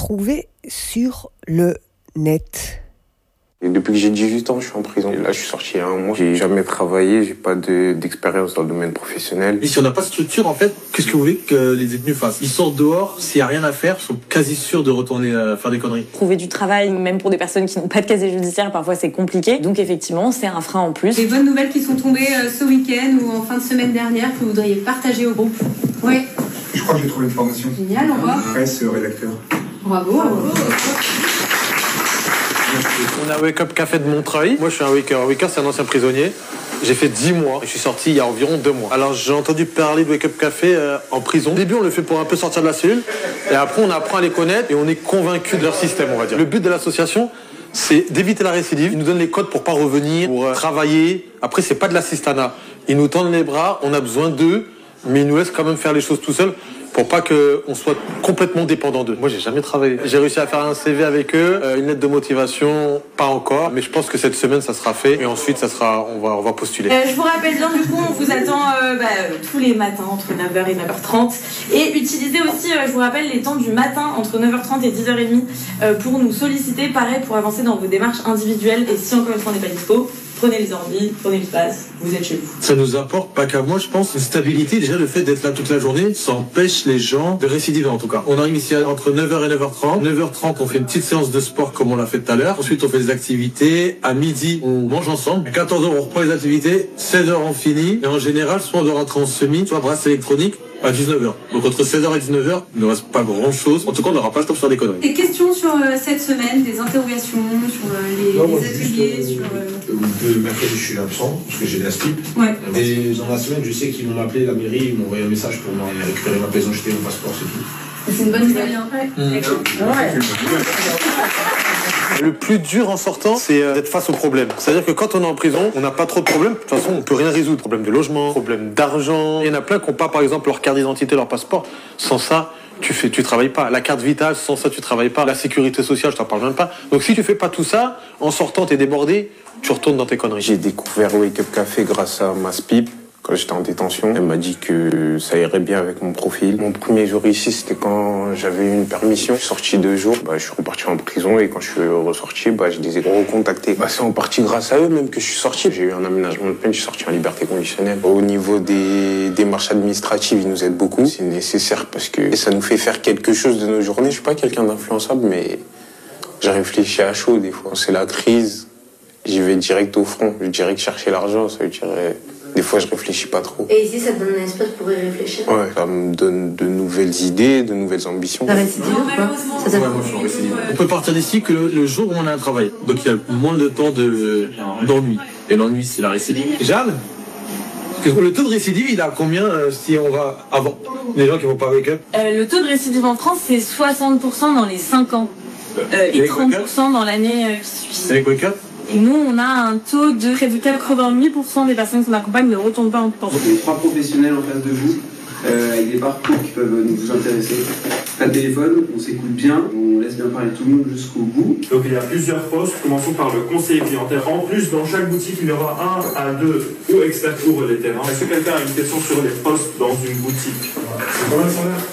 trouver sur le net. Et depuis que j'ai 18 ans, je suis en prison. Et là, je suis sorti il y a un mois. J'ai jamais travaillé, j'ai pas d'expérience dans le domaine professionnel. Et si on n'a pas de structure, en fait, qu'est-ce que vous voulez que les détenus fassent? Ils sortent dehors, s'il n'y a rien à faire, ils sont quasi sûrs de retourner faire des conneries. Trouver du travail, même pour des personnes qui n'ont pas de casier judiciaire, parfois c'est compliqué. Donc effectivement, c'est un frein en plus. Les bonnes nouvelles qui sont tombées ce week-end ou en fin de semaine dernière que vous voudriez partager au groupe? Oui. Je crois que j'ai trouvé une formation. Génial, au revoir. Presse, rédacteur. Bravo. On a Wake Up Café de Montreuil. Moi, je suis un waker. Un waker, c'est un ancien prisonnier. J'ai fait 10 mois. Je suis sorti il y a environ 2 mois. Alors, j'ai entendu parler de Wake Up Café en prison. Au début, on le fait pour un peu sortir de la cellule. Et après, on apprend à les connaître et on est convaincu de leur système, on va dire. Le but de l'association, c'est d'éviter la récidive. Ils nous donnent les codes pour pas revenir, pour travailler. Après, c'est pas de l'assistanat. Ils nous tendent les bras, on a besoin d'eux, mais ils nous laissent quand même faire les choses tout seuls pour pas qu'on soit complètement dépendant d'eux. Moi, j'ai jamais travaillé. J'ai réussi à faire un CV avec eux, une lettre de motivation, pas encore, mais je pense que cette semaine, ça sera fait, et ensuite, ça sera, on va postuler. Je vous rappelle bien, du coup, on vous attend tous les matins, entre 9h et 9h30, et utilisez aussi, je vous rappelle, les temps du matin, entre 9h30 et 10h30, pour nous solliciter, pareil, pour avancer dans vos démarches individuelles, et si encore une fois on n'est pas dispo, prenez les ordi, prenez l'espace, vous êtes chez vous. Ça nous apporte, pas qu'à moi, je pense, une stabilité. Déjà, le fait d'être là toute la journée, ça empêche les gens de récidiver, en tout cas. On arrive ici entre 9h et 9h30. 9h30, on fait une petite séance de sport comme on l'a fait tout à l'heure. Ensuite, on fait des activités. À midi, on mange ensemble. À 14h, on reprend les activités. 16h, on finit. Et en général, soit on doit rentrer en semi, soit brasse électronique à 19h. Donc entre 16h et 19h, il ne reste pas grand-chose. En tout cas, on n'aura pas le temps de faire des conneries. Des questions sur cette semaine, des interrogations sur les ateliers, sur... Le mercredi, je suis absent, parce que j'ai la slip. Ouais. Et dans la semaine, je sais qu'ils m'ont appelé, la mairie, ils m'ont envoyé un message pour récupérer ma pièce d'identité, mon passeport, c'est tout. C'est une bonne nouvelle. Le plus dur en sortant, c'est d'être face aux problèmes. C'est-à-dire que quand on est en prison, on n'a pas trop de problèmes. De toute façon, on peut rien résoudre. Problème de logement, problème d'argent. Il y en a plein qui n'ont pas, par exemple, leur carte d'identité, leur passeport. Sans ça, tu travailles pas. La carte vitale, sans ça, tu travailles pas. La sécurité sociale, je t'en parle même pas. Donc si tu fais pas tout ça, en sortant, t'es débordé, tu retournes dans tes conneries. J'ai découvert Wake Up Café grâce à Maspip. Quand j'étais en détention, elle m'a dit que ça irait bien avec mon profil. Mon premier jour ici, c'était quand j'avais eu une permission. Je suis sorti 2 jours, je suis reparti en prison et quand je suis ressorti, je les ai recontactés. C'est en partie grâce à eux même que je suis sorti. J'ai eu un aménagement de peine, je suis sorti en liberté conditionnelle. Au niveau des démarches administratives, ils nous aident beaucoup. C'est nécessaire parce que ça nous fait faire quelque chose de nos journées. Je suis pas quelqu'un d'influençable, mais j'ai réfléchi à chaud des fois. C'est la crise, j'y vais direct au front. Je dirais que chercher l'argent, ça veut dire... Des fois, je réfléchis pas trop. Et ici, ça te donne un espace pour y réfléchir? Ouais, ça me donne de nouvelles idées, de nouvelles ambitions. La récidive ou pas? Ça moi, je suis en récidive. On peut partir d'ici que le jour où on a un travail. Donc, il y a moins de temps d'ennui. Et l'ennui, c'est la récidive. Jeanne, le taux de récidive, il a combien si on va avant? Les gens qui vont pas wake up? Le taux de récidive en France, c'est 60% dans les 5 ans. Et 30% dans l'année qui suit. Avec wake up? Et nous, on a un taux de près de 88% des personnes qu'on accompagne ne retournent pas en pension. Il y a 3 professionnels en face de vous, avec des parcours qui peuvent vous intéresser. Pas de téléphone, on s'écoute bien, on laisse bien parler tout le monde jusqu'au bout. Donc il y a plusieurs postes, commençons par le conseiller clientèle. En plus, dans chaque boutique, il y aura 1 à 2 ou experts pour les terrains. Est-ce que quelqu'un a une question sur les postes dans une boutique? C'est combien ça là?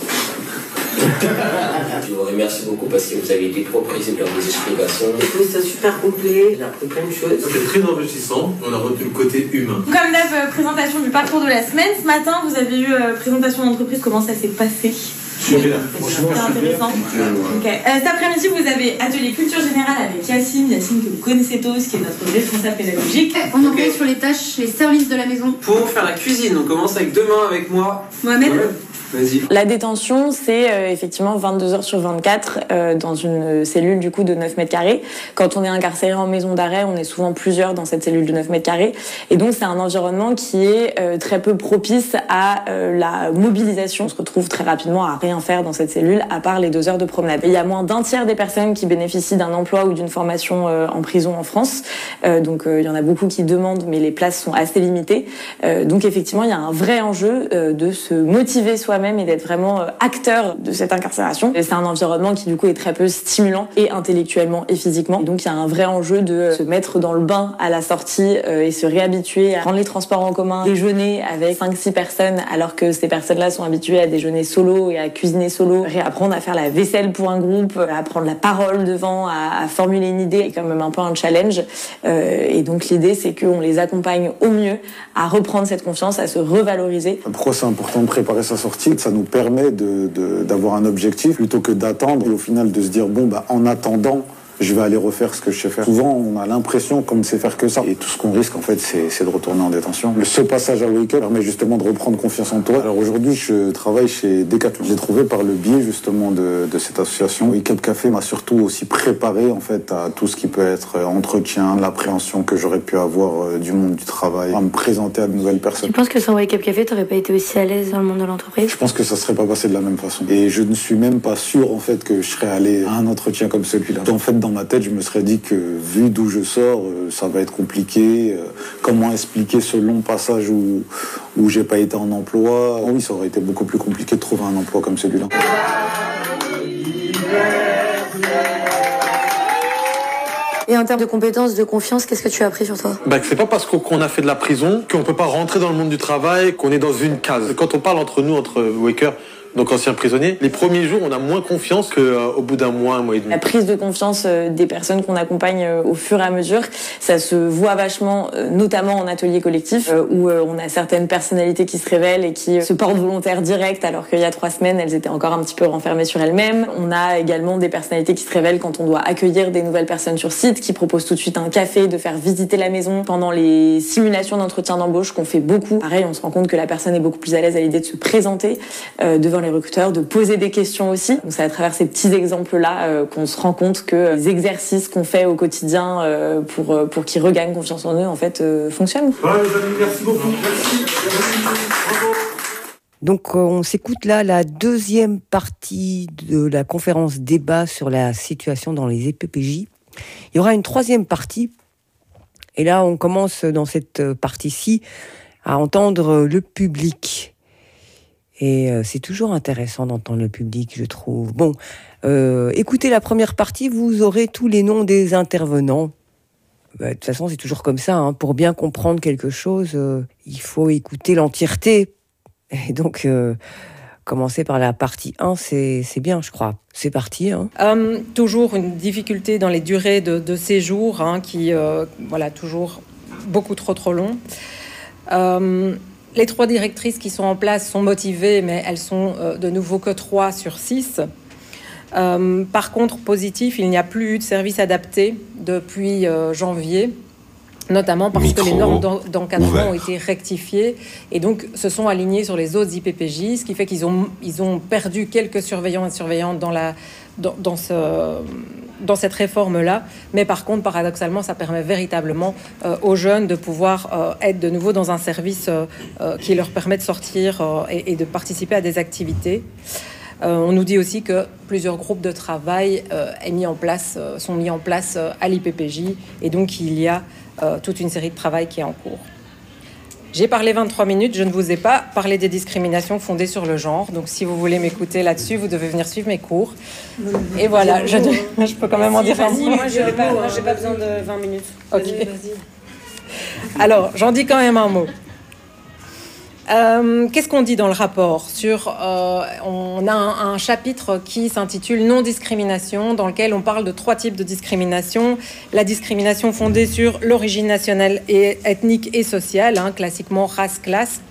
Je vous remercie beaucoup parce que vous avez été trop précis dans vos explications. J'ai trouvé ça super complet, j'ai appris plein de choses. C'était très enrichissant, on a retenu le côté humain. Comme d'hab, présentation du parcours de la semaine. Ce matin, vous avez eu présentation d'entreprise, comment ça s'est passé? Super, C'était intéressant. Cet après-midi, vous avez atelier culture générale avec Yacine que vous connaissez tous, qui est notre responsable pédagogique. On enquête sur les tâches, les services de la maison. Pour faire la cuisine, on commence avec demain avec moi. Mohamed. Vas-y. La détention, c'est effectivement 22 heures sur 24 dans une cellule du coup de 9 mètres carrés. Quand on est incarcéré en maison d'arrêt, on est souvent plusieurs dans cette cellule de 9 mètres carrés. Et donc, c'est un environnement qui est très peu propice à la mobilisation. On se retrouve très rapidement à rien faire dans cette cellule, à part les 2 heures de promenade. Et il y a moins d'un tiers des personnes qui bénéficient d'un emploi ou d'une formation en prison en France. Donc, il y en a beaucoup qui demandent, mais les places sont assez limitées. Donc, effectivement, il y a un vrai enjeu de se motiver soi-même soi-même et d'être vraiment acteur de cette incarcération. Et c'est un environnement qui du coup est très peu stimulant et intellectuellement et physiquement. Et donc il y a un vrai enjeu de se mettre dans le bain à la sortie et se réhabituer à prendre les transports en commun, déjeuner avec 5-6 personnes alors que ces personnes-là sont habituées à déjeuner solo et à cuisiner solo, réapprendre à faire la vaisselle pour un groupe, à prendre la parole devant, à formuler une idée, est quand même un peu un challenge. Et donc l'idée c'est qu'on les accompagne au mieux à reprendre cette confiance, à se revaloriser. Pourquoi c'est important de préparer sa sortie? Ça nous permet d'avoir un objectif plutôt que d'attendre et au final de se dire en attendant je vais aller refaire ce que je sais faire. Souvent, on a l'impression qu'on ne sait faire que ça. Et tout ce qu'on risque, en fait, c'est de retourner en détention. Ce passage à Wake Up permet justement de reprendre confiance en toi. Alors aujourd'hui, je travaille chez Decathlon. J'ai trouvé par le biais, justement, de cette association. Wake Up Café m'a surtout aussi préparé, en fait, à tout ce qui peut être entretien, l'appréhension que j'aurais pu avoir du monde du travail, à me présenter à de nouvelles personnes. Tu penses que sans Wake Up Café, t'aurais pas été aussi à l'aise dans le monde de l'entreprise? Je pense que ça serait pas passé de la même façon. Et je ne suis même pas sûr, en fait, que je serais allé à un entretien comme celui-là. En fait, dans ma tête, je me serais dit que, vu d'où je sors, ça va être compliqué. Comment expliquer ce long passage où j'ai pas été en emploi? Oui, ça aurait été beaucoup plus compliqué de trouver un emploi comme celui-là. Et en termes de compétences, de confiance, qu'est-ce que tu as appris sur toi? C'est pas parce qu'on a fait de la prison qu'on peut pas rentrer dans le monde du travail, qu'on est dans une case. Quand on parle entre nous, entre Waker, donc anciens prisonniers, les premiers jours, on a moins confiance qu'au bout d'un mois, un mois et demi. La prise de confiance des personnes qu'on accompagne au fur et à mesure, ça se voit vachement, notamment en atelier collectif, où on a certaines personnalités qui se révèlent et qui se portent volontaires direct, alors qu'il y a 3 semaines, elles étaient encore un petit peu renfermées sur elles-mêmes. On a également des personnalités qui se révèlent quand on doit accueillir des nouvelles personnes sur site, qui proposent tout de suite un café, de faire visiter la maison. Pendant les simulations d'entretien d'embauche qu'on fait beaucoup, pareil, on se rend compte que la personne est beaucoup plus à l'aise à l'idée de se présenter devant les recruteurs, de poser des questions aussi. Donc c'est à travers ces petits exemples-là qu'on se rend compte que les exercices qu'on fait au quotidien pour qu'ils regagnent confiance en eux, en fait, fonctionnent. Merci beaucoup. Donc on s'écoute là la deuxième partie de la conférence débat sur la situation dans les EPPJ. Il y aura une troisième partie. Et là, on commence dans cette partie-ci à entendre le public. Et c'est toujours intéressant d'entendre le public, je trouve. Bon, écoutez la première partie, vous aurez tous les noms des intervenants. De toute façon, c'est toujours comme ça. Pour bien comprendre quelque chose, il faut écouter l'entièreté. Et donc, commencer par la partie 1, c'est bien, je crois. C'est parti. Toujours une difficulté dans les durées de séjour, qui, toujours beaucoup trop long. Les 3 directrices qui sont en place sont motivées, mais elles sont de nouveau que 3 sur 6. Par contre, positif, il n'y a plus eu de service adapté depuis janvier, notamment parce que les normes d'encadrement ont été rectifiées et donc se sont alignées sur les autres IPPJ, ce qui fait qu'ils ont perdu quelques surveillants et surveillantes dans cette réforme-là, mais par contre, paradoxalement, ça permet véritablement aux jeunes de pouvoir être de nouveau dans un service qui leur permet de sortir et de participer à des activités. On nous dit aussi que plusieurs groupes de travail sont mis en place à l'IPPJ, et donc il y a toute une série de travail qui est en cours. J'ai parlé 23 minutes, je ne vous ai pas parlé des discriminations fondées sur le genre. Donc si vous voulez m'écouter là-dessus, vous devez venir suivre mes cours. Et voilà, je peux quand même en dire un mot. Moi, j'ai pas besoin de 20 minutes. Ok. Vas-y. Alors, j'en dis quand même un mot. Qu'est-ce qu'on dit dans le rapport on a un chapitre qui s'intitule « Non-discrimination » dans lequel on parle de 3 types de discrimination. La discrimination fondée sur l'origine nationale et ethnique et sociale, classiquement race-classe.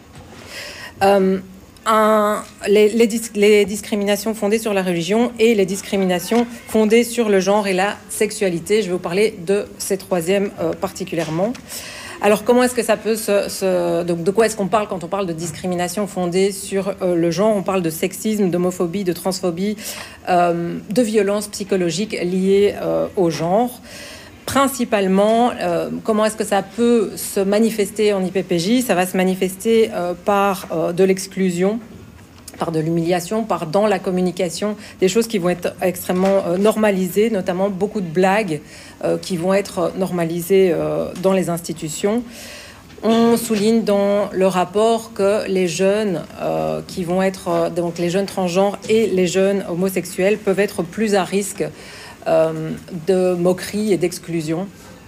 Les discriminations fondées sur la religion et les discriminations fondées sur le genre et la sexualité. Je vais vous parler de ces 3e particulièrement. Alors, comment est-ce que ça peut donc, de quoi est-ce qu'on parle quand on parle de discrimination fondée sur le genre? On parle de sexisme, d'homophobie, de transphobie, de violences psychologiques liées au genre. Principalement, comment est-ce que ça peut se manifester en IPPJ? Ça va se manifester par de l'exclusion, par de l'humiliation, par dans la communication, des choses qui vont être extrêmement normalisées, notamment beaucoup de blagues qui vont être normalisées dans les institutions. On souligne dans le rapport que les jeunes qui vont être, donc les jeunes transgenres et les jeunes homosexuels peuvent être plus à risque de moquerie et d'exclusion.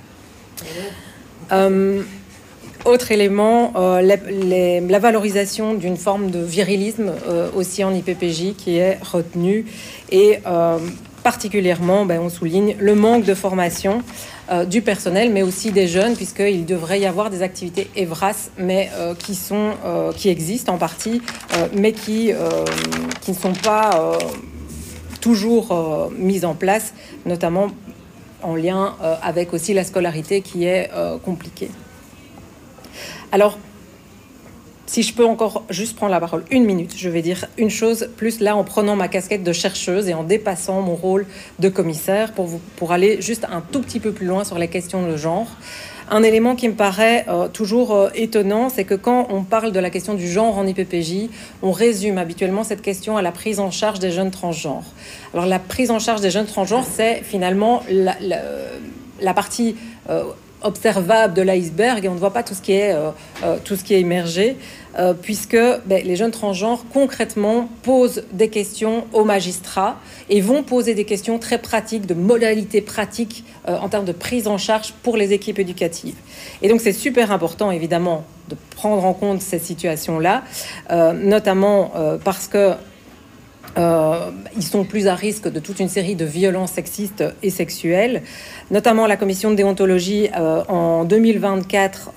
Autre élément, la valorisation d'une forme de virilisme aussi en IPPJ qui est retenue et particulièrement, on souligne le manque de formation du personnel, mais aussi des jeunes, puisqu'il devrait y avoir des activités EVRAS, mais qui existent en partie, mais qui ne sont pas toujours mises en place, notamment en lien avec aussi la scolarité qui est compliquée. Alors, si je peux encore juste prendre la parole 1 minute, je vais dire une chose, plus là en prenant ma casquette de chercheuse et en dépassant mon rôle de commissaire pour aller juste un tout petit peu plus loin sur les questions de genre. Un élément qui me paraît toujours étonnant, c'est que quand on parle de la question du genre en IPPJ, on résume habituellement cette question à la prise en charge des jeunes transgenres. Alors la prise en charge des jeunes transgenres, c'est finalement la partie observable de l'iceberg et on ne voit pas tout ce qui est émergé, puisque les jeunes transgenres concrètement posent des questions aux magistrats et vont poser des questions très pratiques, de modalités pratiques en termes de prise en charge pour les équipes éducatives. Et donc c'est super important évidemment de prendre en compte ces situations-là, notamment parce que ils sont plus à risque de toute une série de violences sexistes et sexuelles. Notamment la commission de déontologie en 2024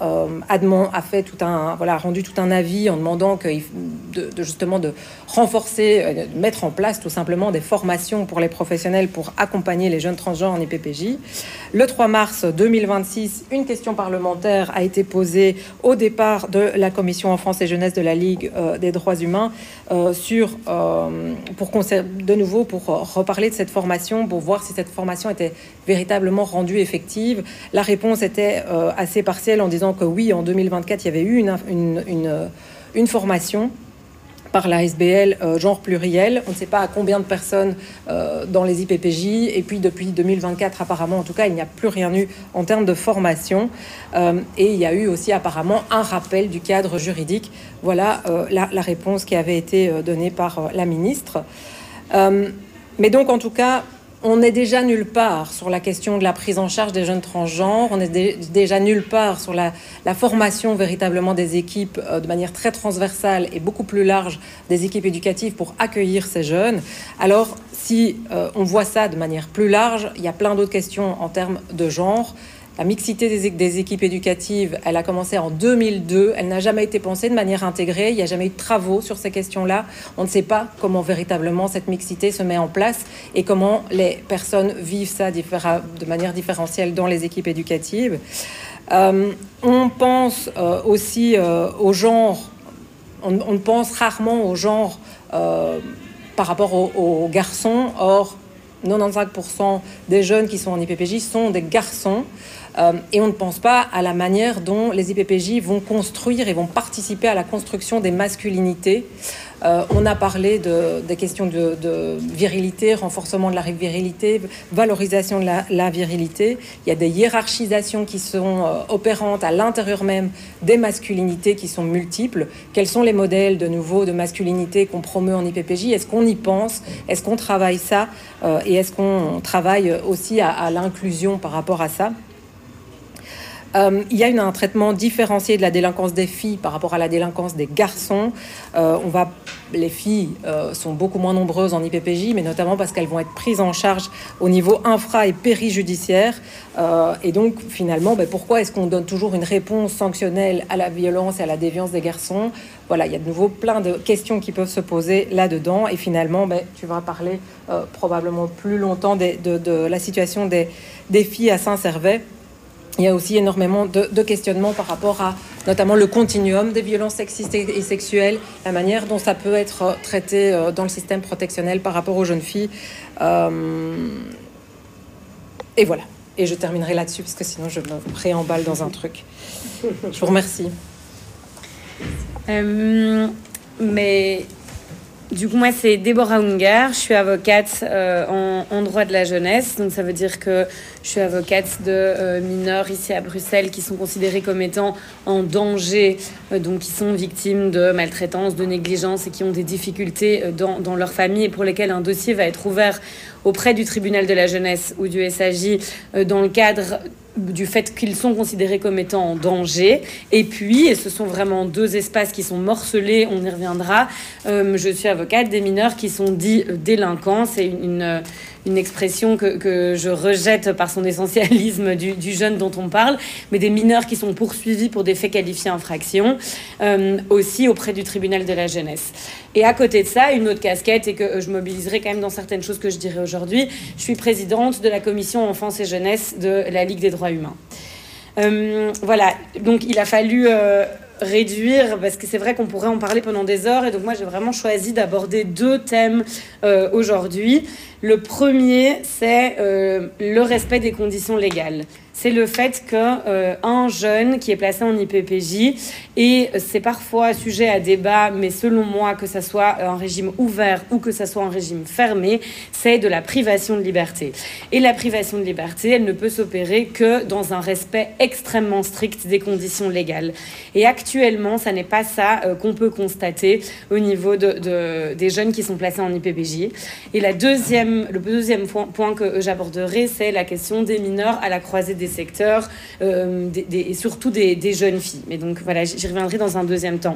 a rendu tout un avis en demandant justement de renforcer, de mettre en place tout simplement des formations pour les professionnels pour accompagner les jeunes transgenres en IPPJ. Le 3 mars 2026, une question parlementaire a été posée au départ de la commission enfance et jeunesse de la Ligue des droits humains pour reparler de cette formation, pour voir si cette formation était véritablement rendue effective. La réponse était assez partielle en disant que oui, en 2024, il y avait eu une formation par la SBL genre pluriel. On ne sait pas à combien de personnes dans les IPPJ. Et puis depuis 2024, apparemment, en tout cas, il n'y a plus rien eu en termes de formation. Et il y a eu aussi apparemment un rappel du cadre juridique. Voilà la réponse qui avait été donnée par la ministre. Mais donc, en tout cas, on n'est déjà nulle part sur la question de la prise en charge des jeunes transgenres. On est déjà nulle part sur la formation véritablement des équipes de manière très transversale et beaucoup plus large des équipes éducatives pour accueillir ces jeunes. Alors, si on voit ça de manière plus large, il y a plein d'autres questions en termes de genre. La mixité des équipes éducatives, elle a commencé en 2002. Elle n'a jamais été pensée de manière intégrée. Il n'y a jamais eu de travaux sur ces questions-là. On ne sait pas comment véritablement cette mixité se met en place et comment les personnes vivent ça de manière différentielle dans les équipes éducatives. On pense aussi au genre. On pense rarement au genre par rapport aux garçons. Or, 95% des jeunes qui sont en IPPJ sont des garçons. Et on ne pense pas à la manière dont les IPPJ vont construire et vont participer à la construction des masculinités. On a parlé des questions de virilité, renforcement de la virilité, valorisation de la virilité. Il y a des hiérarchisations qui sont opérantes à l'intérieur même des masculinités qui sont multiples. Quels sont les modèles de nouveau de masculinité qu'on promeut en IPPJ? Est-ce qu'on y pense? Est-ce qu'on travaille ça? Et est-ce qu'on travaille aussi à l'inclusion par rapport à ça? Il y a un traitement différencié de la délinquance des filles par rapport à la délinquance des garçons. Les filles sont beaucoup moins nombreuses en IPPJ, mais notamment parce qu'elles vont être prises en charge au niveau infra- et périjudiciaire. Et donc, finalement, pourquoi est-ce qu'on donne toujours une réponse sanctionnelle à la violence et à la déviance des garçons? Voilà, il y a de nouveau plein de questions qui peuvent se poser là-dedans. Et finalement, tu vas parler probablement plus longtemps de la situation des filles à Saint-Servais. Il y a aussi énormément de questionnements par rapport à notamment le continuum des violences sexistes et sexuelles, la manière dont ça peut être traité dans le système protectionnel par rapport aux jeunes filles. Et voilà. Et je terminerai là-dessus parce que sinon je me préemballe dans un truc. Je vous remercie. Mais Du coup, moi, c'est Déborah Unger. Je suis avocate en droit de la jeunesse. Donc, ça veut dire que je suis avocate de mineurs ici à Bruxelles qui sont considérés comme étant en danger, donc qui sont victimes de maltraitance, de négligence et qui ont des difficultés dans leur famille et pour lesquels un dossier va être ouvert auprès du tribunal de la jeunesse ou du SAJ dans le cadre du fait qu'ils sont considérés comme étant en danger. Et puis, et ce sont vraiment deux espaces qui sont morcelés, on y reviendra, je suis avocate des mineurs qui sont dits délinquants. C'est une expression que je rejette par son essentialisme du jeune dont on parle, mais des mineurs qui sont poursuivis pour des faits qualifiés infractions, aussi auprès du tribunal de la jeunesse. Et à côté de ça, une autre casquette, et que je mobiliserai quand même dans certaines choses que je dirai aujourd'hui, je suis présidente de la commission enfance et jeunesse de la Ligue des droits humains. Voilà, donc il a fallu réduire, parce que c'est vrai qu'on pourrait en parler pendant des heures, et donc moi j'ai vraiment choisi d'aborder deux thèmes aujourd'hui. Le premier, c'est le respect des conditions légales. C'est le fait qu'un jeune qui est placé en IPPJ, et c'est parfois sujet à débat, mais selon moi, que ça soit un régime ouvert ou que ça soit un régime fermé, c'est de la privation de liberté. Et la privation de liberté, elle ne peut s'opérer que dans un respect extrêmement strict des conditions légales. Et actuellement, ça n'est pas ça qu'on peut constater au niveau des jeunes qui sont placés en IPPJ. Et le deuxième point que j'aborderai, c'est la question des mineurs à la croisée des secteurs, et surtout des jeunes filles. Mais donc voilà, j'y reviendrai dans un deuxième temps.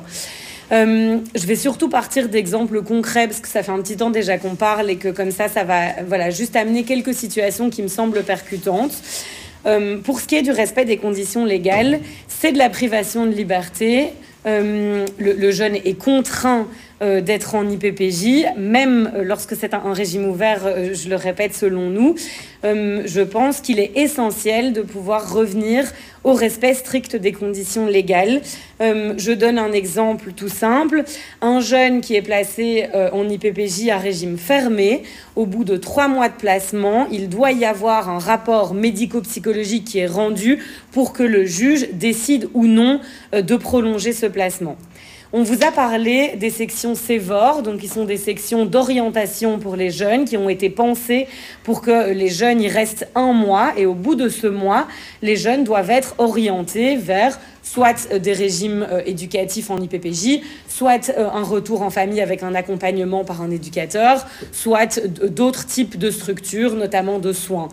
Je vais surtout partir d'exemples concrets parce que ça fait un petit temps déjà qu'on parle et que comme ça va juste amener quelques situations qui me semblent percutantes. Pour ce qui est du respect des conditions légales, c'est de la privation de liberté. Le jeune est contraint d'être en IPPJ, même lorsque c'est un régime ouvert, je le répète, selon nous. Je pense qu'il est essentiel de pouvoir revenir au respect strict des conditions légales. Je donne un exemple tout simple. Un jeune qui est placé en IPPJ à régime fermé, au bout de 3 mois de placement, il doit y avoir un rapport médico-psychologique qui est rendu pour que le juge décide ou non de prolonger ce placement. On vous a parlé des sections SEVOR, donc qui sont des sections d'orientation pour les jeunes, qui ont été pensées pour que les jeunes y restent 1 mois. Et au bout de ce mois, les jeunes doivent être orientés vers soit des régimes éducatifs en IPPJ, soit un retour en famille avec un accompagnement par un éducateur, soit d'autres types de structures, notamment de soins.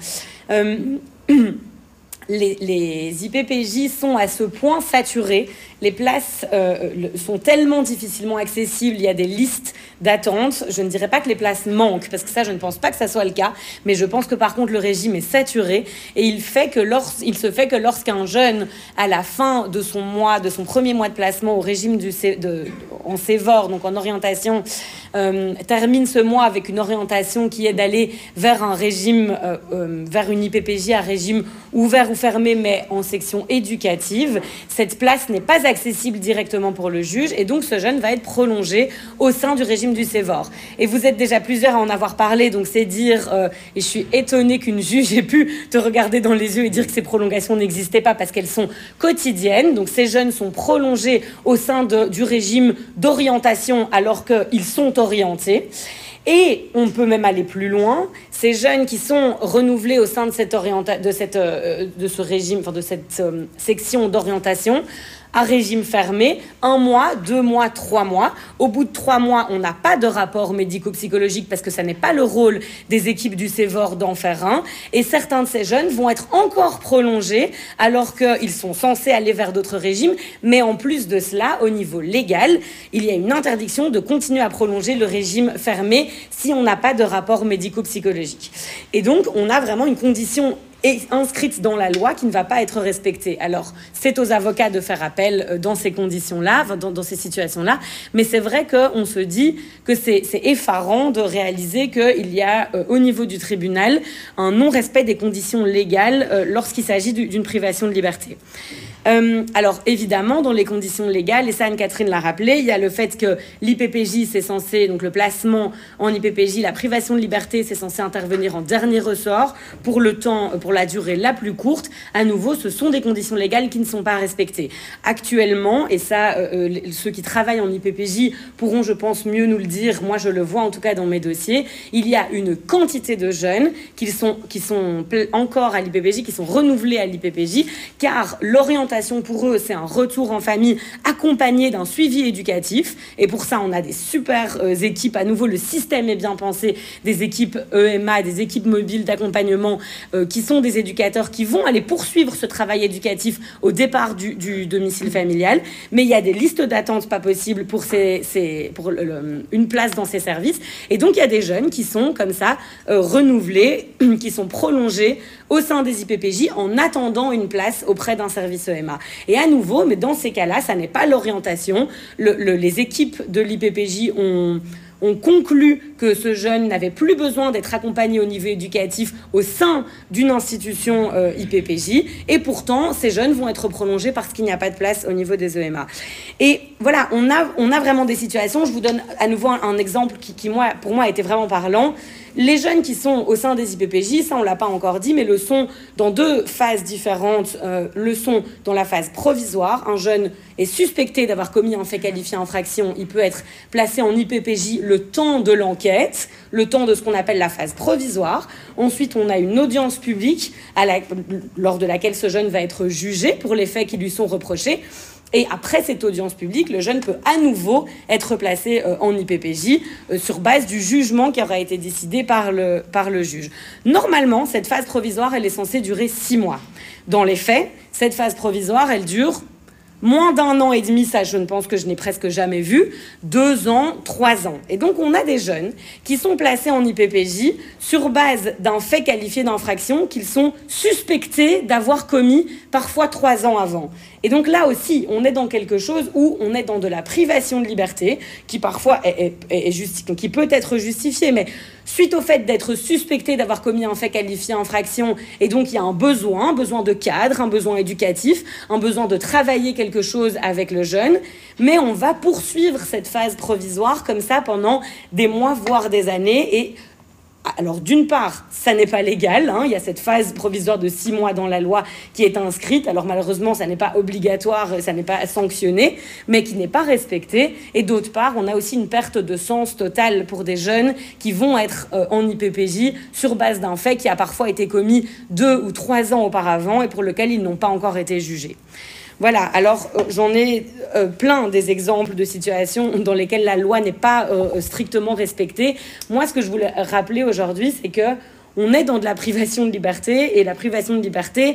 Les IPPJ sont à ce point saturés, les places sont tellement difficilement accessibles, il y a des listes d'attente. Je ne dirais pas que les places manquent, parce que ça, je ne pense pas que ça soit le cas, mais je pense que par contre, le régime est saturé, et il se fait que lorsqu'un jeune, à la fin de son premier mois de placement au régime en SEVOR, donc en orientation, termine ce mois avec une orientation qui est d'aller vers un régime, vers une IPPJ à régime ouvert ou fermé, mais en section éducative, cette place n'est pas accessible directement pour le juge, et donc ce jeune va être prolongé au sein du régime du SEVOR. Et vous êtes déjà plusieurs à en avoir parlé, donc c'est dire, et je suis étonnée qu'une juge ait pu te regarder dans les yeux et dire que ces prolongations n'existaient pas, parce qu'elles sont quotidiennes. Donc ces jeunes sont prolongés au sein du régime d'orientation alors qu'ils sont orientés. Et on peut même aller plus loin. Ces jeunes qui sont renouvelés au sein de cette section d'orientation à régime fermé, 1 mois, 2 mois, 3 mois. Au bout de 3 mois, on n'a pas de rapport médico-psychologique parce que ça n'est pas le rôle des équipes du SEVOR d'en faire un. Et certains de ces jeunes vont être encore prolongés alors qu'ils sont censés aller vers d'autres régimes. Mais en plus de cela, au niveau légal, il y a une interdiction de continuer à prolonger le régime fermé si on n'a pas de rapport médico-psychologique. Et donc, on a vraiment une condition inscrite dans la loi qui ne va pas être respectée. Alors, c'est aux avocats de faire appel dans ces conditions-là, dans ces situations-là, mais c'est vrai qu'on se dit que c'est effarant de réaliser qu'il y a, au niveau du tribunal, un non-respect des conditions légales lorsqu'il s'agit d'une privation de liberté. Alors évidemment, dans les conditions légales, et ça Anne-Catherine l'a rappelé, il y a le fait que l'IPPJ, c'est censé, donc le placement en IPPJ, la privation de liberté, c'est censé intervenir en dernier ressort pour la durée la plus courte. À nouveau, ce sont des conditions légales qui ne sont pas respectées. Actuellement, et ça, ceux qui travaillent en IPPJ pourront, je pense, mieux nous le dire, moi je le vois en tout cas dans mes dossiers, il y a une quantité de jeunes qui sont encore à l'IPPJ, qui sont renouvelés à l'IPPJ, car l'orientation pour eux, c'est un retour en famille accompagné d'un suivi éducatif. Et pour ça, on a des super équipes. À nouveau, le système est bien pensé. Des équipes EMA, des équipes mobiles d'accompagnement qui sont des éducateurs qui vont aller poursuivre ce travail éducatif au départ du domicile familial. Mais il y a des listes d'attente pas possibles pour une place dans ces services. Et donc, il y a des jeunes qui sont comme ça renouvelés, qui sont prolongés au sein des IPPJ en attendant une place auprès d'un service EMA. Et à nouveau, mais dans ces cas-là, ça n'est pas l'orientation. Les équipes de l'IPPJ ont conclu que ce jeune n'avait plus besoin d'être accompagné au niveau éducatif au sein d'une institution IPPJ. Et pourtant, ces jeunes vont être prolongés parce qu'il n'y a pas de place au niveau des EMA. Et voilà, on a vraiment des situations. Je vous donne à nouveau un exemple qui pour moi, a été vraiment parlant. Les jeunes qui sont au sein des IPPJ, ça on ne l'a pas encore dit, mais le sont dans 2 phases différentes. Le sont dans la phase provisoire. Un jeune est suspecté d'avoir commis un fait qualifié infraction. Il peut être placé en IPPJ le temps de l'enquête, le temps de ce qu'on appelle la phase provisoire. Ensuite, on a une audience publique lors de laquelle ce jeune va être jugé pour les faits qui lui sont reprochés. Et après cette audience publique, le jeune peut à nouveau être placé en IPPJ sur base du jugement qui aura été décidé par le juge. Normalement, cette phase provisoire, elle est censée durer 6 mois. Dans les faits, cette phase provisoire, elle dure moins d'1 an et demi, ça je ne pense que je n'ai presque jamais vu, 2 ans, 3 ans. Et donc on a des jeunes qui sont placés en IPPJ sur base d'un fait qualifié d'infraction qu'ils sont suspectés d'avoir commis parfois 3 ans avant. Et donc là aussi, on est dans quelque chose où on est dans de la privation de liberté qui parfois qui peut être justifiée, mais suite au fait d'être suspecté d'avoir commis un fait qualifié infraction, et donc il y a un besoin de cadre, un besoin éducatif, un besoin de travailler quelque chose avec le jeune, mais on va poursuivre cette phase provisoire comme ça pendant des mois, voire des années. Et alors d'une part, ça n'est pas légal, il y a cette phase provisoire de 6 mois dans la loi qui est inscrite, alors malheureusement ça n'est pas obligatoire, ça n'est pas sanctionné, mais qui n'est pas respectée. Et d'autre part, on a aussi une perte de sens totale pour des jeunes qui vont être en IPPJ sur base d'un fait qui a parfois été commis 2 ou 3 ans auparavant et pour lequel ils n'ont pas encore été jugés. Voilà, alors j'en ai plein des exemples de situations dans lesquelles la loi n'est pas strictement respectée. Moi, ce que je voulais rappeler aujourd'hui, c'est que on est dans de la privation de liberté, et la privation de liberté,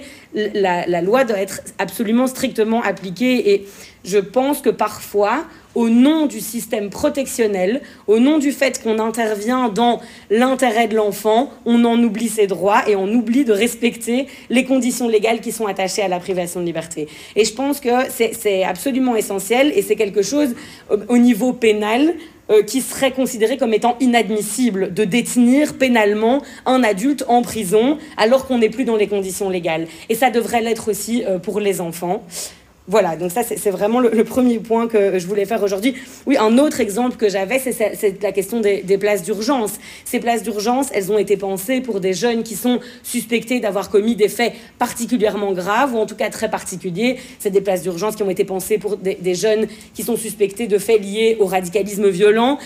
la loi doit être absolument strictement appliquée. Et je pense que parfois, au nom du système protectionnel, au nom du fait qu'on intervient dans l'intérêt de l'enfant, on en oublie ses droits et on oublie de respecter les conditions légales qui sont attachées à la privation de liberté. Et je pense que c'est absolument essentiel, et c'est quelque chose au niveau pénal qui serait considéré comme étant inadmissible de détenir pénalement un adulte en prison alors qu'on n'est plus dans les conditions légales. Et ça devrait l'être aussi pour les enfants. Voilà, donc ça c'est vraiment le premier point que je voulais faire aujourd'hui. Oui, un autre exemple que j'avais, c'est la question des places d'urgence. Ces places d'urgence, elles ont été pensées pour des jeunes qui sont suspectés d'avoir commis des faits particulièrement graves, ou en tout cas très particuliers. C'est des places d'urgence qui ont été pensées pour des jeunes qui sont suspectés de faits liés au radicalisme violent,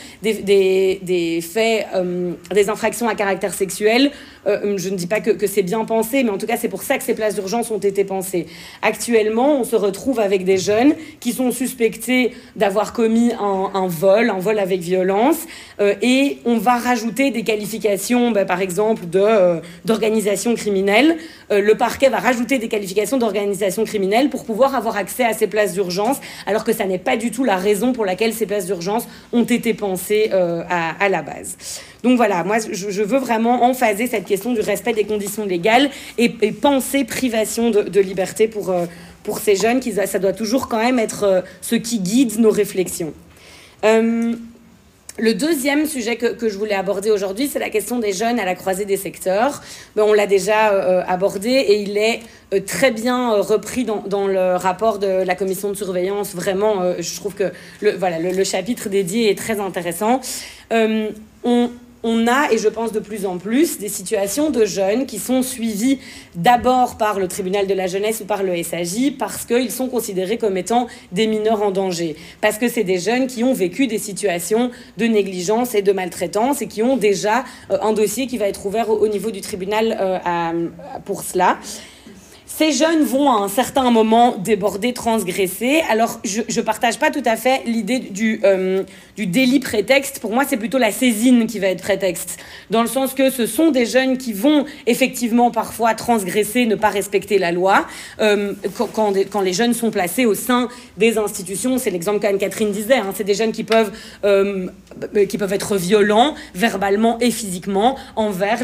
des faits, des infractions à caractère sexuel. Je ne dis pas que c'est bien pensé, mais en tout cas c'est pour ça que ces places d'urgence ont été pensées. Actuellement, on se retrouve avec des jeunes qui sont suspectés d'avoir commis un vol avec violence, et on va rajouter des qualifications, par exemple d'organisation criminelle. Le parquet va rajouter des qualifications d'organisation criminelle pour pouvoir avoir accès à ces places d'urgence, alors que ça n'est pas du tout la raison pour laquelle ces places d'urgence ont été pensées à la base. Donc voilà, moi je veux vraiment emphaser cette question du respect des conditions légales et penser privation de liberté pour ces jeunes, ça doit toujours quand même être ce qui guide nos réflexions. Le deuxième sujet que je voulais aborder aujourd'hui, c'est la question des jeunes à la croisée des secteurs. On l'a déjà abordé et il est très bien repris dans le rapport de la commission de surveillance. Vraiment, je trouve que le chapitre dédié est très intéressant. On a, et je pense de plus en plus, des situations de jeunes qui sont suivis d'abord par le tribunal de la jeunesse ou par le SAJ parce qu'ils sont considérés comme étant des mineurs en danger. Parce que c'est des jeunes qui ont vécu des situations de négligence et de maltraitance et qui ont déjà un dossier qui va être ouvert au niveau du tribunal pour cela. Ces jeunes vont à un certain moment déborder, transgresser. Alors, je partage pas tout à fait l'idée du délit prétexte. Pour moi, c'est plutôt la saisine qui va être prétexte. Dans le sens que ce sont des jeunes qui vont effectivement parfois transgresser, ne pas respecter la loi. Quand les jeunes sont placés au sein des institutions, c'est l'exemple qu'Anne-Catherine disait, hein, c'est des jeunes qui peuvent être violents verbalement et physiquement envers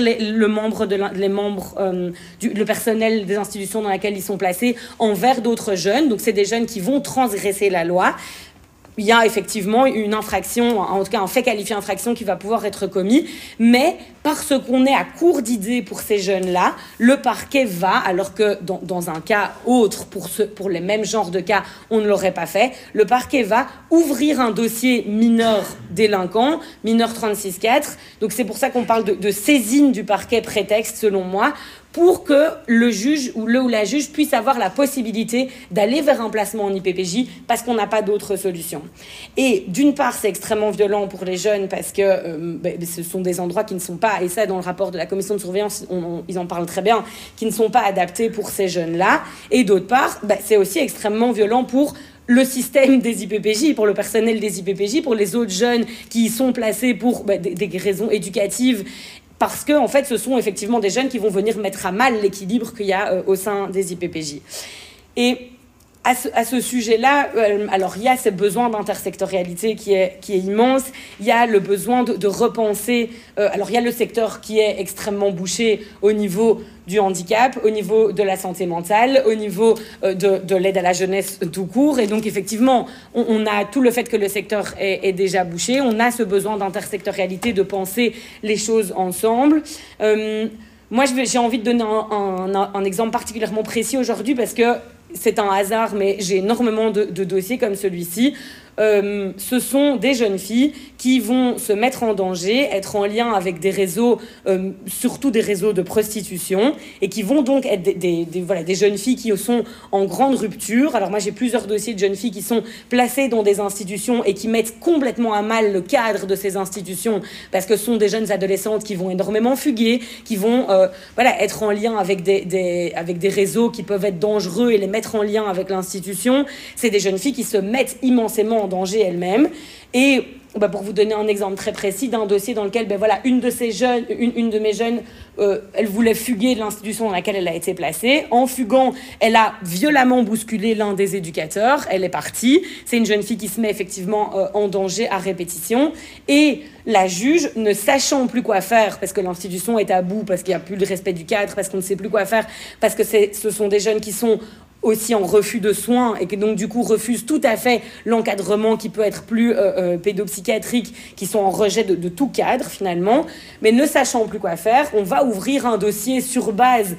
le personnel des institutions dans laquelle ils sont placés, envers d'autres jeunes. Donc c'est des jeunes qui vont transgresser la loi. Il y a effectivement une infraction, en tout cas un fait qualifié infraction qui va pouvoir être commis, mais parce qu'on est à court d'idées pour ces jeunes-là, le parquet va, alors que dans un cas autre, pour les mêmes genres de cas, on ne l'aurait pas fait, le parquet va ouvrir un dossier mineur délinquant, mineur 36-4, donc c'est pour ça qu'on parle de saisine du parquet prétexte, selon moi, pour que le juge ou la juge puisse avoir la possibilité d'aller vers un placement en IPPJ parce qu'on n'a pas d'autre solution. Et d'une part, c'est extrêmement violent pour les jeunes parce que ce sont des endroits qui ne sont pas, et ça dans le rapport de la commission de surveillance, ils en parlent très bien, qui ne sont pas adaptés pour ces jeunes-là. Et d'autre part, c'est aussi extrêmement violent pour le système des IPPJ, pour le personnel des IPPJ, pour les autres jeunes qui y sont placés pour des raisons éducatives. Parce que, en fait, ce sont effectivement des jeunes qui vont venir mettre à mal l'équilibre qu'il y a au sein des IPPJ. Et à ce sujet-là, alors il y a ce besoin d'intersectorialité qui est immense. Il y a le besoin de repenser. Alors il y a le secteur qui est extrêmement bouché au niveau du handicap, au niveau de la santé mentale, au niveau de l'aide à la jeunesse tout court. Et donc effectivement, on a tout le fait que le secteur est déjà bouché. On a ce besoin d'intersectorialité, de penser les choses ensemble. Moi, j'ai envie de donner un exemple particulièrement précis aujourd'hui parce que c'est un hasard, mais j'ai énormément de dossiers comme celui-ci. Ce sont des jeunes filles qui vont se mettre en danger, être en lien avec des réseaux, surtout des réseaux de prostitution, et qui vont donc être des jeunes filles qui sont en grande rupture. Alors moi, j'ai plusieurs dossiers de jeunes filles qui sont placées dans des institutions et qui mettent complètement à mal le cadre de ces institutions, parce que ce sont des jeunes adolescentes qui vont énormément fuguer, qui vont être en lien avec des réseaux qui peuvent être dangereux et les mettre en lien avec l'institution. C'est des jeunes filles qui se mettent immensément en danger elles-mêmes. Et pour vous donner un exemple très précis d'un dossier dans lequel une de mes jeunes, elle voulait fuguer de l'institution dans laquelle elle a été placée. En fuguant, elle a violemment bousculé l'un des éducateurs. Elle est partie. C'est une jeune fille qui se met effectivement en danger à répétition. Et la juge, ne sachant plus quoi faire, parce que l'institution est à bout, parce qu'il n'y a plus de respect du cadre, parce qu'on ne sait plus quoi faire, parce que ce sont des jeunes qui sont aussi en refus de soins et qui donc du coup refusent tout à fait l'encadrement qui peut être plus pédopsychiatrique, qui sont en rejet de tout cadre finalement, mais ne sachant plus quoi faire, on va ouvrir un dossier sur base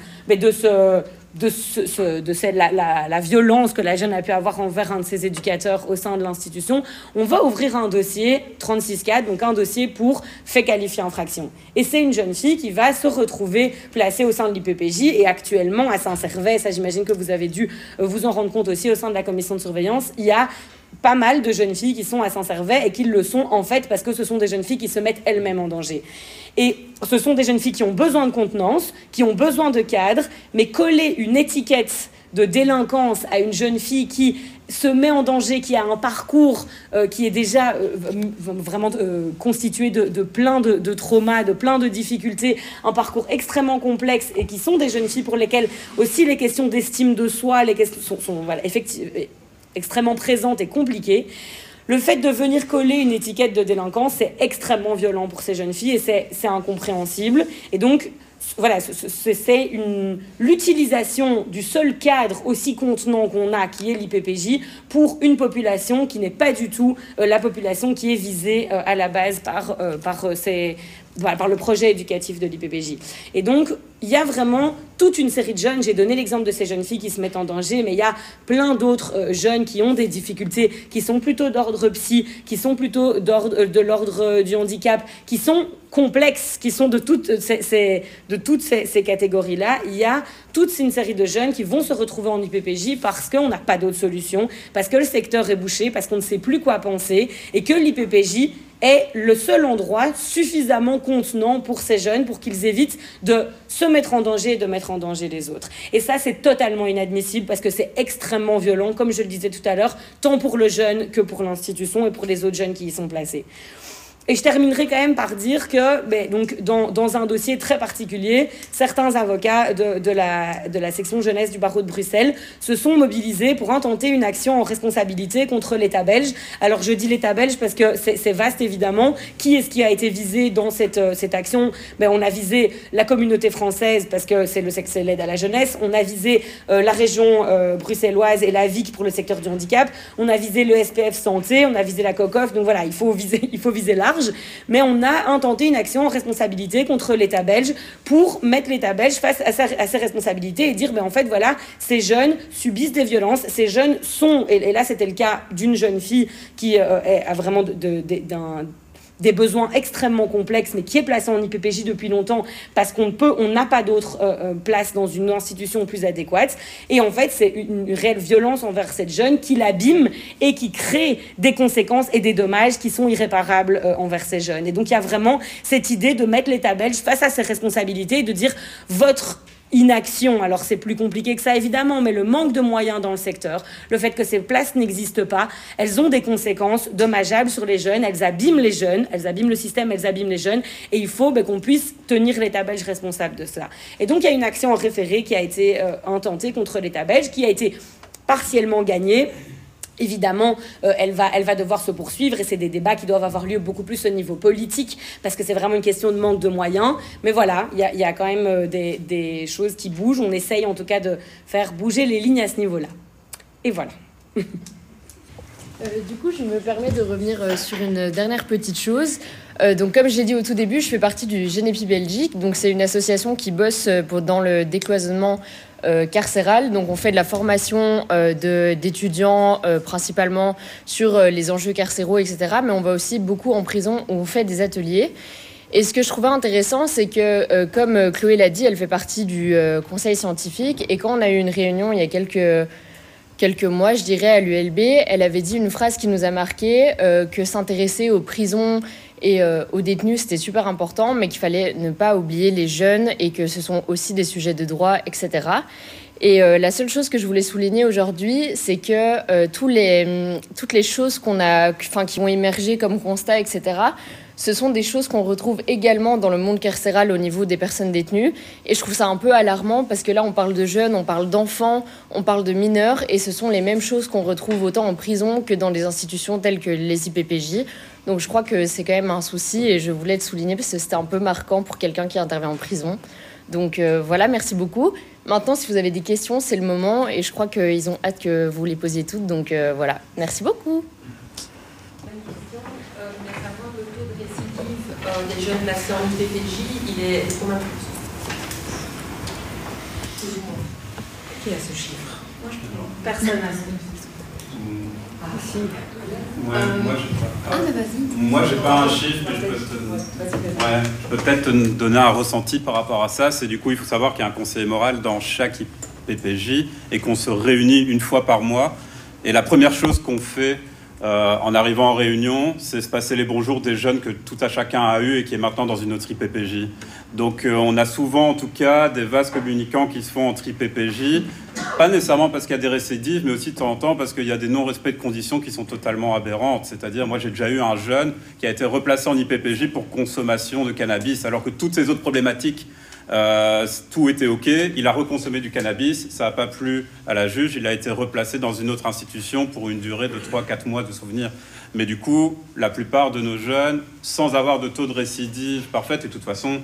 la violence que la jeune a pu avoir envers un de ses éducateurs au sein de l'institution. On va ouvrir un dossier 36-4, donc un dossier pour fait qualifié infraction. Et c'est une jeune fille qui va se retrouver placée au sein de l'IPPJ et actuellement à Saint-Servais, ça j'imagine que vous avez dû vous en rendre compte aussi au sein de la commission de surveillance, il y a pas mal de jeunes filles qui sont à Saint-Servais et qui le sont en fait parce que ce sont des jeunes filles qui se mettent elles-mêmes en danger. Et ce sont des jeunes filles qui ont besoin de contenance, qui ont besoin de cadre, mais coller une étiquette de délinquance à une jeune fille qui se met en danger, qui a un parcours qui est déjà vraiment constitué de plein de traumas, de plein de difficultés, un parcours extrêmement complexe et qui sont des jeunes filles pour lesquelles aussi les questions d'estime de soi, les questions sont effectivement extrêmement présente et compliquée. Le fait de venir coller une étiquette de délinquance, c'est extrêmement violent pour ces jeunes filles et c'est incompréhensible. Et donc, voilà, c'est l'utilisation du seul cadre aussi contenant qu'on a, qui est l'IPPJ, pour une population qui n'est pas du tout la population qui est visée à la base par le projet éducatif de l'IPPJ. Et donc, il y a vraiment toute une série de jeunes, j'ai donné l'exemple de ces jeunes filles qui se mettent en danger, mais il y a plein d'autres jeunes qui ont des difficultés, qui sont plutôt d'ordre psy, qui sont plutôt de l'ordre du handicap, qui sont complexes, qui sont de toutes ces catégories-là. Il y a toute une série de jeunes qui vont se retrouver en IPPJ parce qu'on n'a pas d'autre solution, parce que le secteur est bouché, parce qu'on ne sait plus quoi penser, et que l'IPPJ est le seul endroit suffisamment contenant pour ces jeunes pour qu'ils évitent de se mettre en danger et de mettre en danger les autres. Et ça, c'est totalement inadmissible parce que c'est extrêmement violent, comme je le disais tout à l'heure, tant pour le jeune que pour l'institution et pour les autres jeunes qui y sont placés. Et je terminerai quand même par dire que donc dans un dossier très particulier, certains avocats de la section jeunesse du barreau de Bruxelles se sont mobilisés pour intenter une action en responsabilité contre l'État belge. Alors je dis l'État belge parce que c'est vaste évidemment. Qui est-ce qui a été visé dans cette action? On a visé la communauté française parce que c'est l'aide à la jeunesse. On a visé la région bruxelloise et la VIC pour le secteur du handicap. On a visé le SPF Santé, on a visé la COCOF. Donc voilà, il faut viser large. Mais on a intenté une action en responsabilité contre l'État belge pour mettre l'État belge face à ses responsabilités et dire, en fait, voilà, ces jeunes subissent des violences, ces jeunes sont, et là c'était le cas d'une jeune fille qui a vraiment des besoins extrêmement complexes, mais qui est placée en IPPJ depuis longtemps parce qu'on n'a pas d'autre place dans une institution plus adéquate. Et en fait, c'est une réelle violence envers cette jeune qui l'abîme et qui crée des conséquences et des dommages qui sont irréparables envers ces jeunes. Et donc, il y a vraiment cette idée de mettre l'État belge face à ses responsabilités et de dire votre inaction, alors c'est plus compliqué que ça évidemment, mais le manque de moyens dans le secteur, le fait que ces places n'existent pas, elles ont des conséquences dommageables sur les jeunes, elles abîment les jeunes, elles abîment le système, elles abîment les jeunes, et il faut qu'on puisse tenir l'État belge responsable de ça. Et donc il y a une action en référé qui a été intentée contre l'État belge, qui a été partiellement gagnée. Évidemment, elle va devoir se poursuivre et c'est des débats qui doivent avoir lieu beaucoup plus au niveau politique parce que c'est vraiment une question de manque de moyens. Mais voilà, il y a quand même des choses qui bougent. On essaye en tout cas de faire bouger les lignes à ce niveau-là. Et voilà. Du coup, je me permets de revenir sur une dernière petite chose. Donc, comme j'ai dit au tout début, je fais partie du Genepi Belgique. Donc, c'est une association qui bosse dans le décloisonnement carcéral. Donc, on fait de la formation d'étudiants principalement sur les enjeux carcéraux, etc. Mais on va aussi beaucoup en prison où on fait des ateliers. Et ce que je trouvais intéressant, c'est que, comme Chloé l'a dit, elle fait partie du conseil scientifique. Et quand on a eu une réunion il y a quelques mois, je dirais, à l'ULB, elle avait dit une phrase qui nous a marqué, que s'intéresser aux prisons et aux détenus, c'était super important, mais qu'il fallait ne pas oublier les jeunes et que ce sont aussi des sujets de droit, etc. Et la seule chose que je voulais souligner aujourd'hui, c'est que toutes les choses qui ont émergé comme constat, etc., ce sont des choses qu'on retrouve également dans le monde carcéral au niveau des personnes détenues. Et je trouve ça un peu alarmant parce que là, on parle de jeunes, on parle d'enfants, on parle de mineurs. Et ce sont les mêmes choses qu'on retrouve autant en prison que dans des institutions telles que les IPPJ. Donc je crois que c'est quand même un souci et je voulais le souligner parce que c'était un peu marquant pour quelqu'un qui intervient en prison. Donc voilà, merci beaucoup. Maintenant, si vous avez des questions, c'est le moment. Et je crois qu'ils ont hâte que vous les posiez toutes. Donc voilà, merci beaucoup. Des jeunes placés en IPPJ, il est combien? Qui a ce chiffre? Personne n'a ce chiffre. Ah si. Moi, j'ai pas un chiffre, mais je peux peut-être te donner un ressenti par rapport à ça. C'est du coup, il faut savoir qu'il y a un conseiller moral dans chaque IPPJ et qu'on se réunit une fois par mois. Et la première chose qu'on fait en arrivant en réunion, c'est se passer les bonjours des jeunes que tout à chacun a eu et qui est maintenant dans une autre IPPJ. Donc on a souvent en tout cas des vases communicants qui se font entre IPPJ, pas nécessairement parce qu'il y a des récidives, mais aussi de temps en temps parce qu'il y a des non-respects de conditions qui sont totalement aberrantes. C'est-à-dire, moi j'ai déjà eu un jeune qui a été replacé en IPPJ pour consommation de cannabis, alors que toutes ces autres problématiques, tout était OK, il a reconsommé du cannabis, ça n'a pas plu à la juge, il a été replacé dans une autre institution pour une durée de 3-4 mois de souvenir. Mais du coup, la plupart de nos jeunes, sans avoir de taux de récidive parfaite, et de toute façon,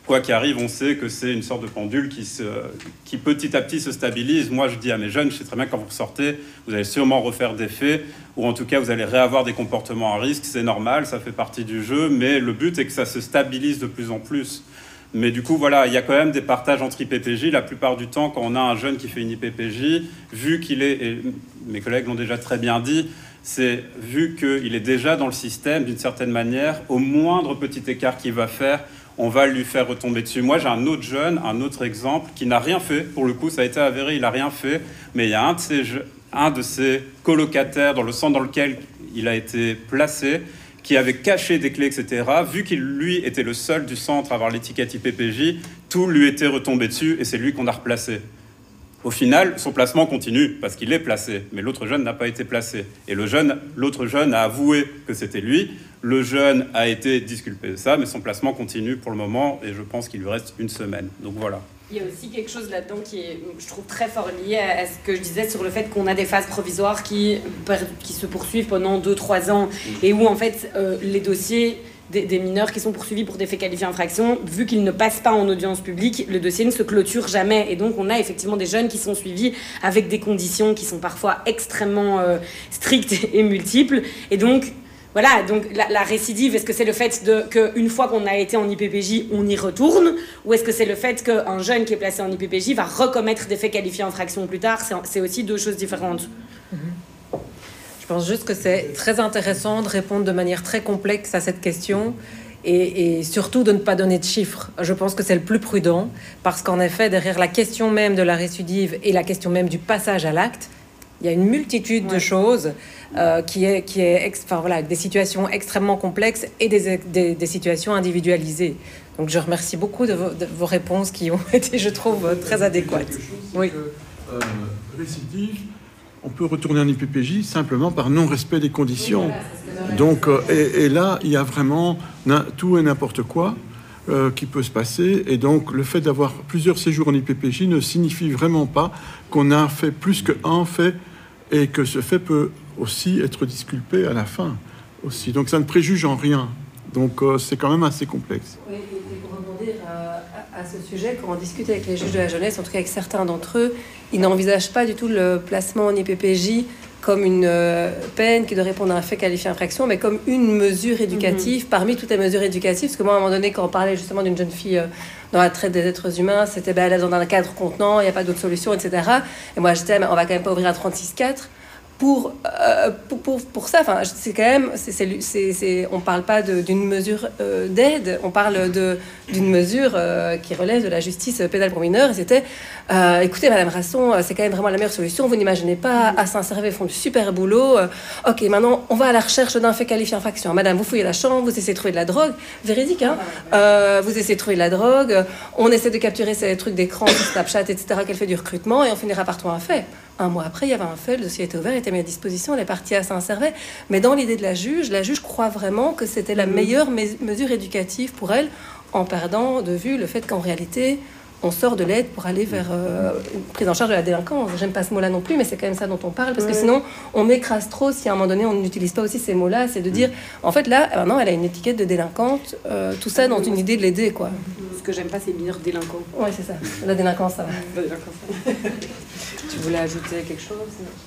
quoi qu'il arrive, on sait que c'est une sorte de pendule qui petit à petit se stabilise. Moi, je dis à mes jeunes, je sais très bien que quand vous ressortez, vous allez sûrement refaire des faits, ou en tout cas, vous allez réavoir des comportements à risque. C'est normal, ça fait partie du jeu, mais le but est que ça se stabilise de plus en plus. Mais du coup, voilà, il y a quand même des partages entre IPPJ. La plupart du temps, quand on a un jeune qui fait une IPPJ, vu qu'il est, et mes collègues l'ont déjà très bien dit, c'est vu qu'il est déjà dans le système, d'une certaine manière, au moindre petit écart qu'il va faire, on va lui faire retomber dessus. Moi, j'ai un autre jeune, un autre exemple, qui n'a rien fait. Pour le coup, ça a été avéré, il n'a rien fait. Mais il y a un de ses colocataires dans le centre dans lequel il a été placé, qui avait caché des clés, etc. Vu qu'il, lui, était le seul du centre à avoir l'étiquette IPPJ, tout lui était retombé dessus et c'est lui qu'on a replacé. Au final, son placement continue parce qu'il est placé, mais l'autre jeune n'a pas été placé. Et l'autre jeune a avoué que c'était lui. Le jeune a été disculpé de ça, mais son placement continue pour le moment et je pense qu'il lui reste 1 semaine. Donc voilà. Il y a aussi quelque chose là-dedans qui est, je trouve, très fort lié à ce que je disais sur le fait qu'on a des phases provisoires qui se poursuivent pendant 2-3 ans et où, en fait, les dossiers des mineurs qui sont poursuivis pour des faits qualifiés infractions, vu qu'ils ne passent pas en audience publique, le dossier ne se clôture jamais. Et donc, on a effectivement des jeunes qui sont suivis avec des conditions qui sont parfois extrêmement strictes et multiples. Et donc, voilà, donc la récidive, est-ce que c'est le fait qu'une fois qu'on a été en IPPJ, on y retourne, ou est-ce que c'est le fait qu'un jeune qui est placé en IPPJ va recommettre des faits qualifiés infractions plus tard? C'est aussi 2 choses différentes. Je pense juste que c'est très intéressant de répondre de manière très complexe à cette question et surtout de ne pas donner de chiffres. Je pense que c'est le plus prudent parce qu'en effet, derrière la question même de la récidive et la question même du passage à l'acte, il y a une multitude de choses voilà, des situations extrêmement complexes et des situations individualisées. Donc je remercie beaucoup de vos réponses qui ont été, je trouve, très adéquates. Oui. Récidive, on peut retourner en IPPJ simplement par non-respect des conditions. Donc, et là, il y a vraiment tout et n'importe quoi qui peut se passer. Et donc, le fait d'avoir plusieurs séjours en IPPJ ne signifie vraiment pas qu'on a fait plus qu'un fait et que ce fait peut aussi être disculpé à la fin aussi. Donc, ça ne préjuge en rien. Donc, c'est quand même assez complexe. Oui, et pour rebondir à ce sujet, quand on discute avec les juges de la jeunesse, en tout cas avec certains d'entre eux, ils n'envisagent pas du tout le placement en IPPJ comme une peine qui doit répondre à un fait qualifié infraction, mais comme une mesure éducative parmi toutes les mesures éducatives. Parce que moi, à un moment donné, quand on parlait justement d'une jeune fille dans la traite des êtres humains, c'était elle est dans un cadre contenant, il n'y a pas d'autre solution, etc. Et moi, je disais, on va quand même pas ouvrir à 36-4 pour ça. Enfin, c'est quand même, on parle pas d'une mesure d'aide, on parle d'une mesure qui relève de la justice pénale pour mineurs. Et c'était, écoutez, Madame Rasson, c'est quand même vraiment la meilleure solution. Vous n'imaginez pas, à Saint-Servais, ils font du super boulot. Ok, maintenant, on va à la recherche d'un fait qualifié infraction. Madame, vous fouillez la chambre, vous essayez de trouver de la drogue. Véridique, hein. Vous essayez de trouver de la drogue. On essaie de capturer ces trucs d'écran, Snapchat, etc., qu'elle fait du recrutement, et on finira par trouver un fait. 1 mois après, il y avait un fait, le dossier était ouvert, il était mis à disposition, elle est partie à Saint-Servais. Mais dans l'idée de la juge croit vraiment que c'était la meilleure mesure éducative pour elle, en perdant de vue le fait qu'en réalité, on sort de l'aide pour aller vers une prise en charge de la délinquance. J'aime pas ce mot-là non plus, mais c'est quand même ça dont on parle, parce que sinon, on m'écrase trop si à un moment donné, on n'utilise pas aussi ces mots-là. C'est de dire, en fait, là, maintenant, elle a une étiquette de délinquante, tout ça dans une idée de l'aider, quoi. Ce que j'aime pas, c'est mineur délinquant. Oui, c'est ça. La délinquance, ça va. Tu voulais ajouter quelque chose?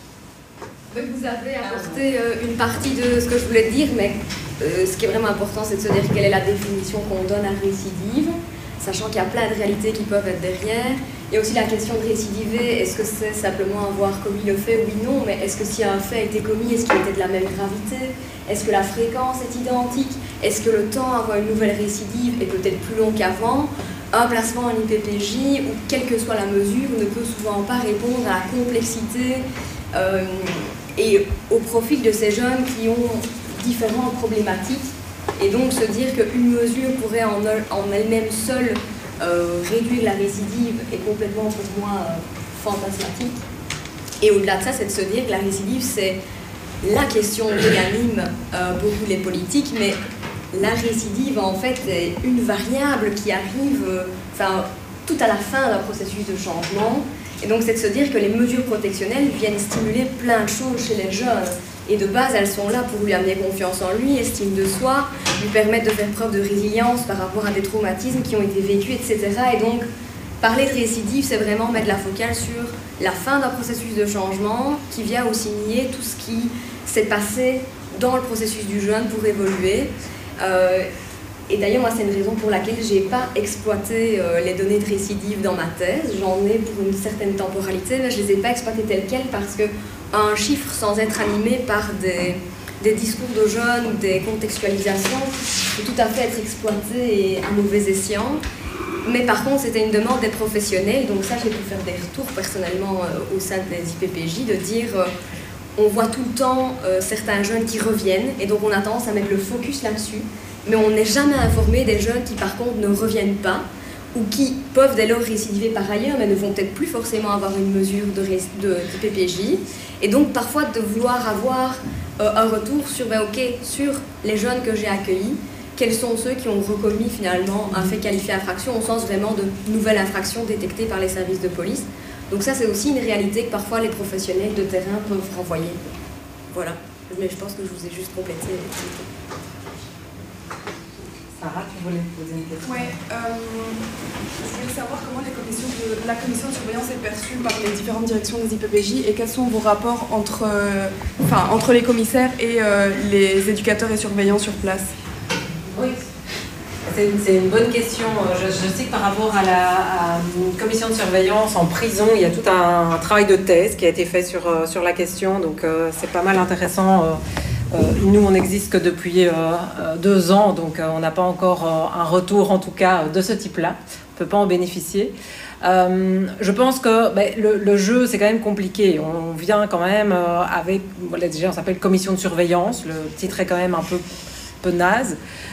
Vous avez apporté une partie de ce que je voulais dire, mais ce qui est vraiment important, c'est de se dire quelle est la définition qu'on donne à récidive, sachant qu'il y a plein de réalités qui peuvent être derrière. Il y a aussi la question de récidiver. Est-ce que c'est simplement avoir commis le fait? Oui, non, mais est-ce que si un fait a été commis, est-ce qu'il était de la même gravité? Est-ce que la fréquence est identique? Est-ce que le temps avant une nouvelle récidive est peut-être plus long qu'avant? Un placement en IPPJ, ou quelle que soit la mesure, ne peut souvent pas répondre à la complexité et au profil de ces jeunes qui ont différentes problématiques. Et donc se dire qu'une mesure pourrait en elle-même seule réduire la récidive est complètement pour moi fantasmatique. Et au-delà de ça, c'est de se dire que la récidive, c'est la question qui anime beaucoup les politiques, mais la récidive, en fait, est une variable qui arrive tout à la fin d'un processus de changement. Et donc, c'est de se dire que les mesures protectionnelles viennent stimuler plein de choses chez les jeunes. Et de base, elles sont là pour lui amener confiance en lui, estime de soi, lui permettre de faire preuve de résilience par rapport à des traumatismes qui ont été vécus, etc. Et donc, parler de récidive, c'est vraiment mettre la focale sur la fin d'un processus de changement qui vient aussi nier tout ce qui s'est passé dans le processus du jeune pour évoluer. Et d'ailleurs, moi, c'est une raison pour laquelle je n'ai pas exploité les données de récidive dans ma thèse. J'en ai pour une certaine temporalité, mais je ne les ai pas exploitées telles quelles parce qu'un chiffre sans être animé par des discours de jeunes ou des contextualisations peut tout à fait être exploité et à mauvais escient. Mais par contre, c'était une demande des professionnels, donc ça, j'ai pu faire des retours personnellement au sein des IPPJ, de dire on voit tout le temps certains jeunes qui reviennent, et donc on a tendance à mettre le focus là-dessus, mais on n'est jamais informé des jeunes qui par contre ne reviennent pas, ou qui peuvent dès lors récidiver par ailleurs, mais ne vont peut-être plus forcément avoir une mesure d'IPPJ, et donc parfois de vouloir avoir un retour sur, sur les jeunes que j'ai accueillis, quels sont ceux qui ont recommis finalement un fait qualifié infraction au sens vraiment de nouvelles infractions détectées par les services de police. Donc ça, c'est aussi une réalité que parfois les professionnels de terrain peuvent renvoyer. Voilà, mais je pense que je vous ai juste complété. Sarah, tu voulais poser une question? Oui, je voulais savoir comment la commission de surveillance est perçue par les différentes directions des IPPJ et quels sont vos rapports entre les commissaires et les éducateurs et surveillants sur place. Oui, c'est une bonne question. Je sais que par rapport à la commission de surveillance en prison, il y a tout un travail de thèse qui a été fait sur la question, donc c'est pas mal intéressant. Nous, on n'existe que depuis 2 ans, donc on n'a pas encore un retour, en tout cas, de ce type-là. On ne peut pas en bénéficier. Je pense que le jeu, c'est quand même compliqué. On vient quand même avec... Voilà, déjà, on s'appelle commission de surveillance. Le titre est quand même un peu naze.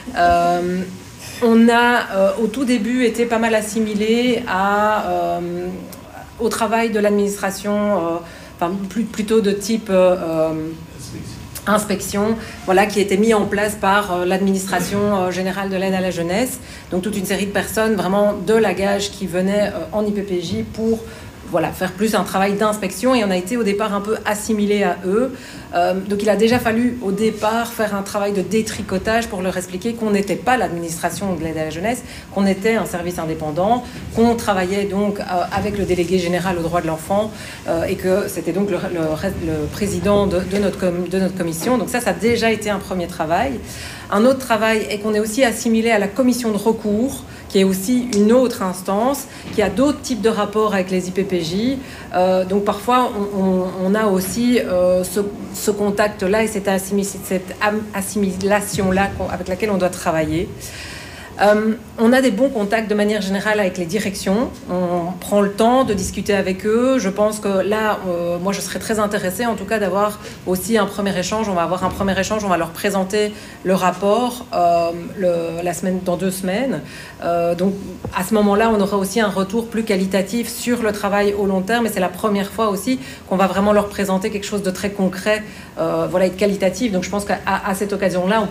On a au tout début été pas mal assimilé au travail de l'administration, plutôt de type inspection, voilà, qui était mis en place par l'administration générale de l'aide à la jeunesse. Donc toute une série de personnes vraiment de la Gage qui venaient en IPPJ pour faire plus un travail d'inspection, et on a été au départ un peu assimilé à eux. Donc il a déjà fallu au départ faire un travail de détricotage pour leur expliquer qu'on n'était pas l'administration de l'aide à la jeunesse, qu'on était un service indépendant, qu'on travaillait donc avec le délégué général aux droits de l'enfant et que c'était donc le président de notre commission. Donc ça a déjà été un premier travail. Un autre travail est qu'on est aussi assimilé à la commission de recours, qui est aussi une autre instance, qui a d'autres types de rapports avec les IPPJ. Donc parfois, on a aussi ce contact-là et cette assimilation-là avec laquelle on doit travailler. On a des bons contacts de manière générale avec les directions. On prend le temps de discuter avec eux. Je pense que là, moi, je serais très intéressée, en tout cas, d'avoir aussi un premier échange. On va avoir un premier échange. On va leur présenter le rapport dans 2 semaines. Donc, à ce moment-là, on aura aussi un retour plus qualitatif sur le travail au long terme. Et c'est la première fois aussi qu'on va vraiment leur présenter quelque chose de très concret, et de qualitatif. Donc, je pense qu'à cette occasion-là,